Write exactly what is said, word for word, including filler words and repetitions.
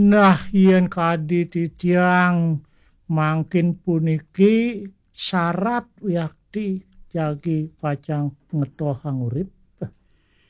Nah yen kadi titiang mangkin puniki syarat yakti jagi pacang ngetohang urip